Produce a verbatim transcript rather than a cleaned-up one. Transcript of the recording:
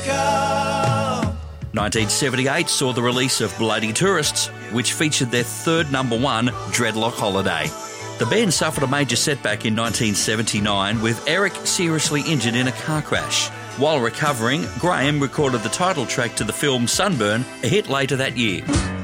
nineteen seventy-eight saw the release of Bloody Tourists, which featured their third number one, Dreadlock Holiday. The band suffered a major setback in nineteen seventy-nine with Eric seriously injured in a car crash. While recovering, Graham recorded the title track to the film Sunburn, a hit later that year.